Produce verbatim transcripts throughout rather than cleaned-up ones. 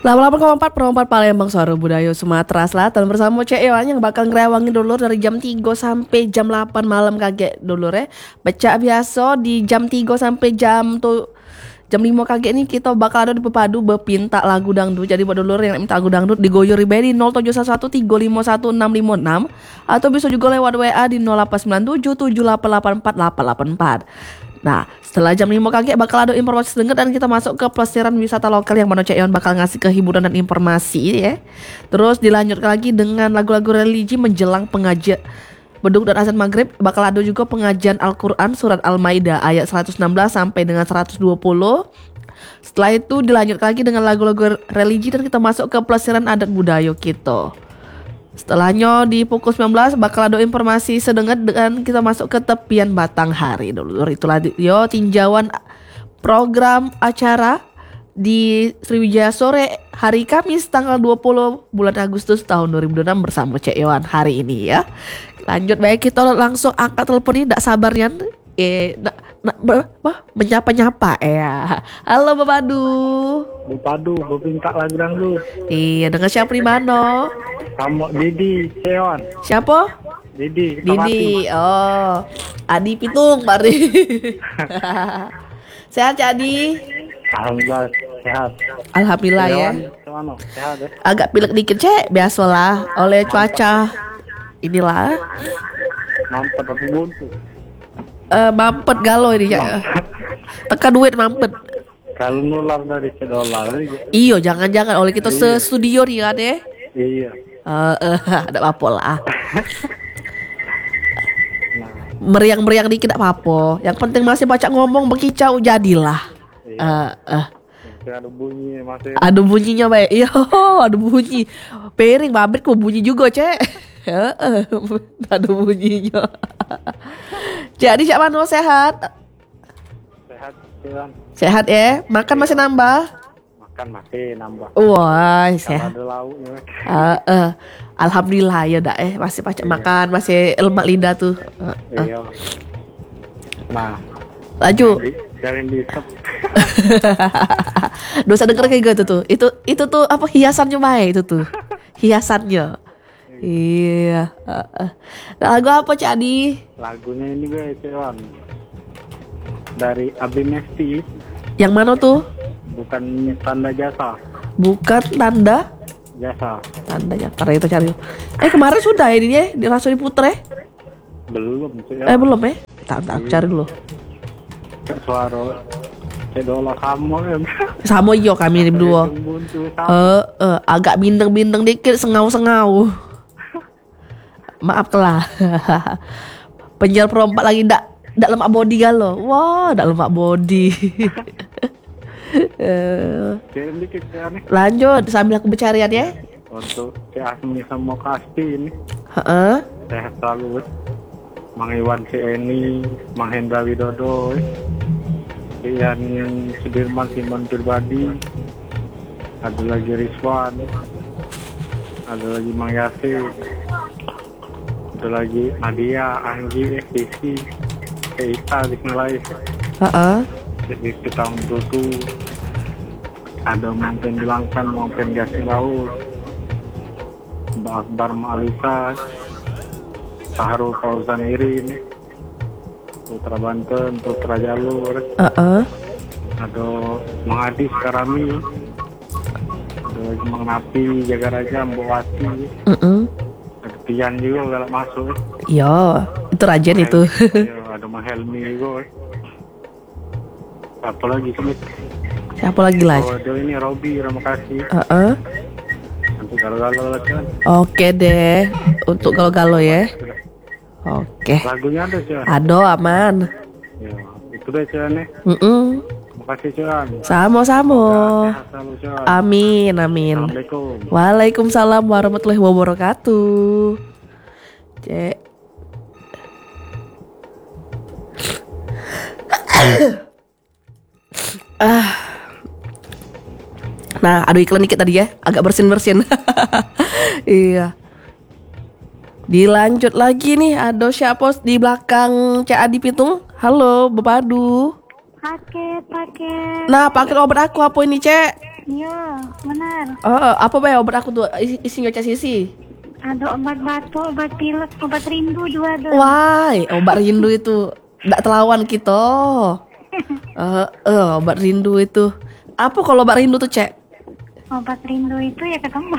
delapan koma empat perempat Palembang Suara Budaya Sumatera Selatan bersama Cek Iwan yang bakal ngerewangin dulur dari jam tiga sampai jam delapan malam kaget dulur ya. Baca biasa di jam tiga sampai jam tuh jam lima kaget nih kita bakal ada di pepadu bepinta lagu dangdut. Jadi buat dulur yang minta lagu dangdut digoyor di nol tujuh satu satu tiga lima satu enam lima enam atau bisa juga lewat W A di nol delapan sembilan tujuh tujuh delapan delapan empat delapan delapan empat. Nah, setelah jam lima kaget bakal ada informasi sedikit dan kita masuk ke pelesiran wisata lokal yang mana Cek Iwan bakal ngasih kehiburan dan informasi ya. Terus dilanjutkan lagi dengan lagu-lagu religi menjelang pengajian beduk dan azan maghrib. Bakal ada juga pengajian Al-Quran surat Al-Maidah ayat seratus enam belas sampai dengan seratus dua puluh. Setelah itu dilanjutkan lagi dengan lagu-lagu religi dan kita masuk ke pelesiran adat budaya kita. Setelahnya di pukul sembilan belas bakal ada informasi sedengat dan kita masuk ke tepian Batanghari dulu. Itulah yo tinjauan program acara di Sriwijaya sore hari Kamis tanggal dua puluh bulan Agustus tahun dua ribu dua puluh enam bersama Cek Iwan hari ini ya. Lanjut baik kita langsung angkat telepon ini, tidak sabarnya eh nak nak menyapa-nyapa ya. Halo Bapadu. Bapadu, gue minta lagu dangdut. Iya, dengan siapa di mana? Kamu Didi, Ceon. Siapa? Didi. Didi. Oh, Adi Pitung, Bari. Sehat Cak Adi? Alhamdulillah sehat. Alhamdulillah ya. Gimana? Sehat ya? Agak pilek dikit Cek, biasalah oleh cuaca. Inilah. Mampet tapi buntu. Eh, mampet galau ini ya. Tekan duit mampet. Kalau nular dari sedolar. Iyo, jangan-jangan oleh kita Iya. se-studio nih kan ya. Iya. Eh, uh, ada apa-apa lah. Nah, Meriang-meriang dikit tidak apa-apa. Yang penting masih baca ngomong bekicau jadilah. iya. Eh, eh. Masih ada bunyi masih. Ada bunyinya baik. Iya, ada bunyi. Piring babrik kok bunyi juga, Cek. Heeh, ada bunyinya. Jadi Cak Mano sehat? Sehat, Ceon. Sehat ya? Makan masih nambah? Makan masih nambah. Wah, Kalau sehat. ada lauknya. Uh, uh, Alhamdulillah ya dak eh masih pacak Iya. makan, masih lemak lidah tuh. Uh, uh. Iya. Nah, Laju. di, dari di top. Dosa denger kayak gitu tuh. Itu itu tuh apa hiasannya baik itu tuh. Hiasannya. Iya. Uh, uh. Nah, lagu apa Cak Adi? Lagunya ini gue Ceon. Dari Abimesti, Yang mana tuh? bukan tanda jasa. Bukan tanda Jasa. tandanya. Karena itu cari. Eh kemarin sudah ini ya, di langsung diputer ya? Belum, Ceon. Eh belum ya? Tak tak aku cari dulu. Suara cedola kamu ya. Sama yo kami berdua. Buntu sama. Eh, eh, agak bindeng-bindeng dikit, sengau-sengau. Maaf lah. Penjual perompak lagi ndak ndak lemak body galo. Wah, ndak lemak body. Eh, Ceon dikit ya nih. lanjut sambil aku pencarian ya. Untuk si Asmi sama Kasti ini. Heeh. Sehat selalu. Mang Iwan si Eni, Mang Hendra Widodo. Ian Sudirman Simon Pribadi. Ada lagi Rizwan. Ada lagi Mang Yasin. Ada lagi Nadia, Anggi, Sisi, Keita, Bismillah. Heeh. Jadi kita untuk ada mampin bilangkan mampin gasing laut, Mbak Akbar Ma'alisa, Sahrul Fauzan Irin, Putra Banten, Putra Jalur, Heeh. ada Mang Adi Karami, ada lagi Mang Napi, Jaga Raja, Mbak Wati, Heeh. ada Pian juga galak masuk. Yo, itu Rajen itu. Iya, ada Mang Helmi juga. Apa lagi Smith? Siapa lagi lah? Oh, ada ini Robi, terima kasih. Heeh. Nanti galau-galau lah kan. Oke deh, untuk galau-galau ya. Oke. Lagunya ada Cuan. Ado aman. Ya, itu deh Cuan nih. Mm-mm. Terima kasih Cuan. Sama-sama. Sehat selalu Cuan. Amin, amin. Assalamualaikum. Waalaikumsalam warahmatullahi wabarakatuh. Cek. ah. Nah, aduh iklan dikit tadi ya, agak bersin-bersin. Iya. Dilanjut lagi nih, ada siapa di belakang Cak Adi Pitung? Halo, Bapadu. Paket, paket. Nah, paket obat aku apa ini, Cek? Iya, benar. Oh, apa bay obat aku tuh isi, isinya Cak Sisi? Ada obat batuk, obat pilek, obat rindu juga ada. Wah, obat rindu itu ndak telawan kita. Eh, eh, obat rindu itu. Apa kalau obat rindu tuh, Cek? Obat rindu itu ya ketemu.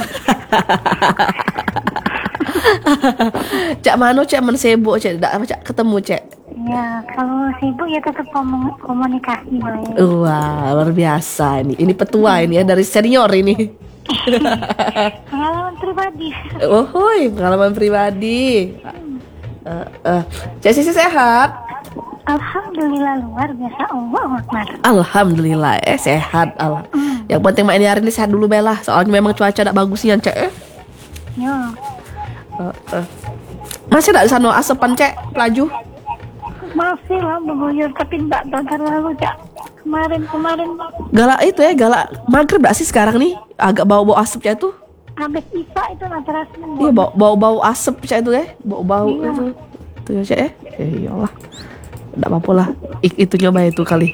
Cak mano Cek men sibuk Cek, ndak apa Cak ketemu Cek. Ya, kalau sibuk ya tetap komu- komunikasi baik. Wah, luar biasa ini. Ini petua ini ya dari senior ini. Pengalaman pribadi. Oh, hoi, pengalaman pribadi. Eh, eh. Cak Sisi sehat? Alhamdulillah luar biasa. Allah Akbar. Alhamdulillah, eh sehat Allah. Yang penting mak ini hari ini sehat dulu Bella. Soalnya memang cuaca tidak bagus nih Cek. Eh. Yo, Eh, eh. Masih tidak sana asepan Cek, pelaju? masih lah beguyur tapi enggak terlalu Cak. Kemarin-kemarin Galak itu ya, galak maghrib gak sih sekarang nih? Agak bau-bau asap Cek itu. habis Isa itu nanti rasanya. Iya, bau- bau-bau asap Cek itu ya. Bau-bau Iya. itu. Itu ya Cek ya. Ya iyalah. Enggak apa-apa lah. Ik- itu nyoba itu kali.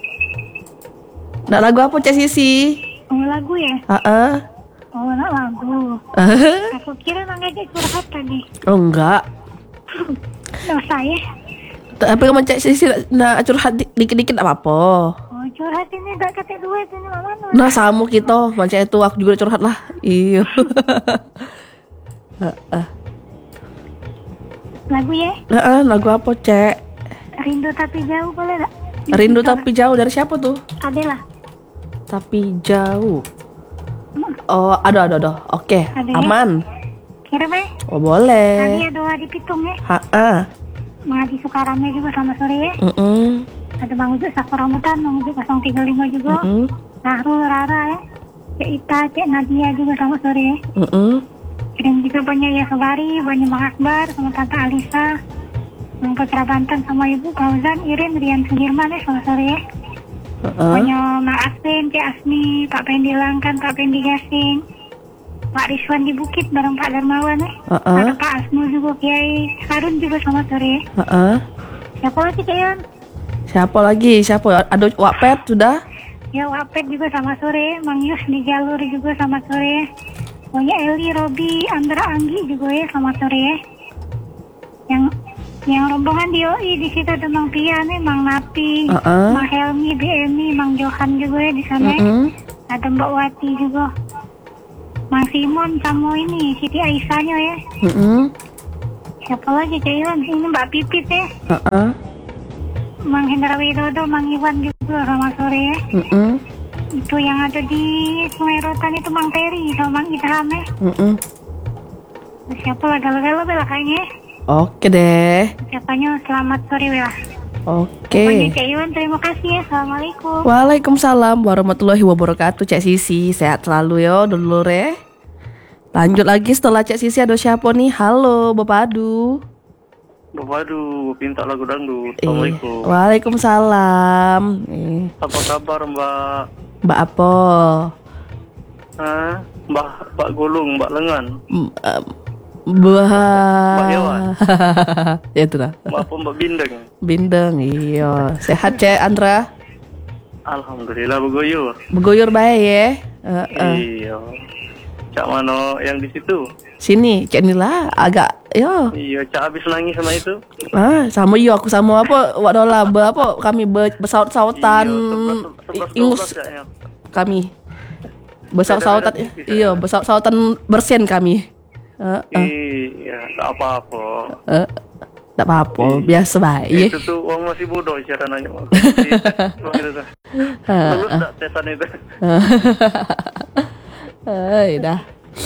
Nak lagu apa Cek Sisi? Oh, lagu ya? Heeh. Oh, nak lagu. Aku kira nangnya curhat tadi. Oh enggak. Nggak usah ya. Tapi kamu Cek Sisi nak curhat di- dikit-dikit enggak apa-apa. Oh, curhat ini gak kata dua itu mana? Nah sama kita macam itu aku juga curhat lah. Iya. Heeh. Lagu ya? Heeh, lagu apa Cek? Rindu tapi jauh boleh gak? Rindu tapi jauh dari siapa tuh? Adalah. Tapi jauh. Oh, ada ada ada. Oke, Ada ya? aman. Kirim ya? Oh, Tadi boleh. ada doa di Pitung ya? Heeh. Mengadi Sukaramnya juga sama sore ya? Heeh. Ada Bang Ujuk Sakuramutan, Bang Ujuk nol tiga lima juga. Heeh. Rahrul, Rara ya? Cek Ita, Cek Nadia juga sama sore ya? Heeh. Kirim juga banyak ya Sobari, banyak Bang Akbar, sama Tante Alisa, Bang Putra Banten sama Ibu Fauzan, Irin, Rian Sudirman ya sama sore ya? Heeh. Banyak Mak Aspen, Cik Asmi, Pak Pendi Langkan, Pak Pendi Gasing, Pak Rizwan di Bukit bareng Pak Darmawan ya? Heeh. Ada Pak Asmu juga, Kiai Harun juga sama sore ya? Heeh. Siapa lagi Cik Yon? Siapa lagi? Siapa? Ada Wapet sudah? Ya Wapet juga sama sore, Mang Yus di jalur juga sama sore. Pokoknya Eli, Robi, Andra, Anggi juga ya sama sore ya. Yang yang rombongan di O I di situ ada Mang Pia nih, Mang Napi, Uh-uh. Mang Helmi, B Emi, Mang Johan juga ya di sana. ya. Heeh. Ada Mbak Wati juga. Mang Simon sama ini Siti Aisyahnya ya. Heeh. Siapa lagi Cik Iwan? Ini Mbak Pipit ya. Heeh. Mang Hendra Widodo, Mang Iwan juga sama sore ya. Heeh. Itu yang ada di Sungai Rotan itu Mang Peri sama Mang Idham ya. Heeh. Siapa lah galau-galau bela kayaknya. Oke deh. Siapanya selamat sore bela. Oke. Pokoknya Cik Iwan terima kasih ya. Assalamualaikum. Waalaikumsalam warahmatullahi wabarakatuh Cek Sisi. Sehat selalu yo dulur ya. Lanjut lagi setelah Cek Sisi ada siapa nih? Halo Bapak Adu. Waduh, minta lagu dangdut. Eh, Assalamualaikum. Waalaikumsalam. Eh, Apa kabar Mbak? Mbak apa? Hah? Mbak Mbak Gulung, Mbak Lengan, M- em, Bah. Mbak Hewan. Ya itu lah. Mbak apa Mbak Bindeng? Bindeng iya. Sehat Cek Andra? Alhamdulillah beguyur. Beguyur baik ya. Heeh. Iya. Cak Mano yang di situ. Sini Cek Nila agak yo. Iya, Cak habis nangis sama itu. Ah, sama yo aku sama apa wak dola be apa kami be, bersaut-sautan Iya, ingus sebelas Caknya. kami. Bersaut-sautan Beda-beda tipis, iya, ya? bersaut-sautan bersen kami. Heeh. Iya, tak apa-apa. Eh, tak apa-apa, biasa baik ya. Itu tuh uang masih bodoh cara nanya. Begitu tuh. Heeh. Lulus tak tesan itu? Eh, dah.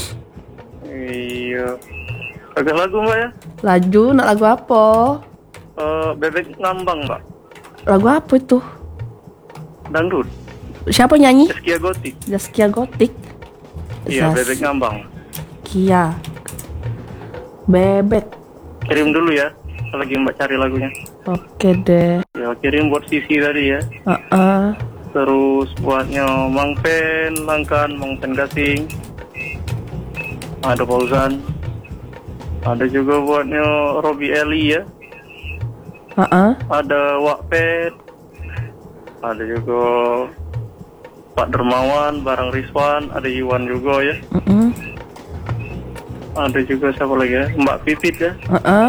Iya. Agak lagu Mbak ya? Laju nak lagu apa? Eh, bebek ngambang Mbak. Lagu apa itu? Dangdut. Siapa nyanyi? Zaskia Gotik. Zaskia Gotik. Iya, bebek ngambang. Zaskia. Bebek. Kirim dulu ya. Lagi Mbak cari lagunya. Oke deh. Ya, kirim buat Sisi tadi ya. Heeh. Terus buatnya Mang Pen, Langkan, Mang Pen Gasing. Ada Fauzan. Ada juga buatnya Robi Eli ya. Heeh. Ada Wakpet. Ada juga Pak Dermawan, bareng Rizwan, ada Iwan juga ya. Mm-mm. Ada juga siapa lagi ya? Mbak Pipit ya. Uh-uh.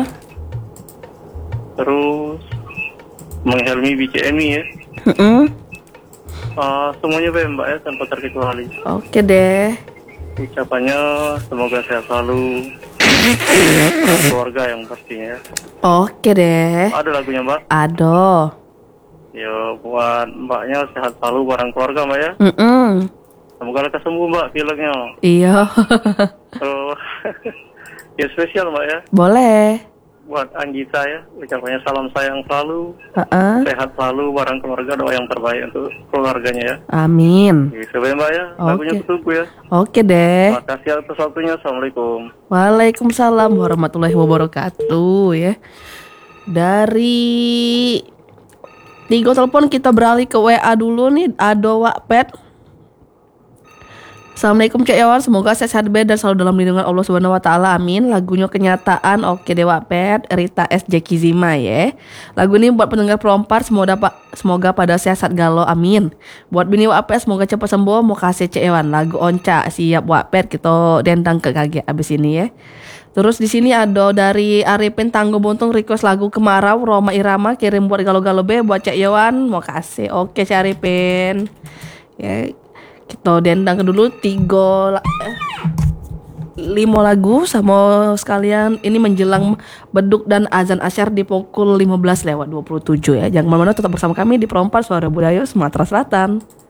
Terus Mang Helmi B C M I ya. Mm-mm. Uh, semuanya be Mbak ya, tanpa terkecuali. Oke deh. Ucapannya semoga sehat selalu. Keluarga yang pastinya. Oke deh. Ada lagunya Mbak? Aduh. Yo, buat Mbaknya sehat selalu bareng keluarga Mbak ya. Mm-mm. Semoga lekas sembuh Mbak pileknya. Iya. Terus ya spesial Mbak ya. Boleh. Buat Anggita ya, ucapannya salam sayang selalu. Uh-uh. Sehat selalu bareng keluarga, doa yang terbaik untuk keluarganya ya. Amin. Bisa ya Mbak ya, lagunya Oke. tutupku ya. Oke deh. Terima kasih atas waktunya. Assalamualaikum. Waalaikumsalam warahmatullahi wabarakatuh ya. Dari Tigo telepon kita beralih ke W A dulu nih. Ado Wakpet. Assalamualaikum Cek Yawan, semoga sehat dan selalu dalam lindungan Allah Subhanahu wa taala. Amin. Lagunya kenyataan. Oke Dewa Pet, Rita S J Kizima ya. Lagu ini buat pendengar Perompat, semoga dapat semoga pada sehat galau. Amin. Buat Bini Wapet semoga cepat sembuh. Mau kasih Cek Yawan lagu Onca siap Wapet, kita dendang ke kaget abis ini ya. Terus di sini ada dari Arifin Tanggo Buntung request lagu Kemarau Roma Irama, kirim buat galau-galau be buat Cek Yawan. Mau kasih. Oke Cek Arifin. Ya. Kita dendang dulu tiga eh, lima lagu sama sekalian ini menjelang beduk dan azan asyar di pukul lima belas lewat dua puluh tujuh ya. Jangan kemana-mana, tetap bersama kami di Perompat Suara Budaya Sumatera Selatan.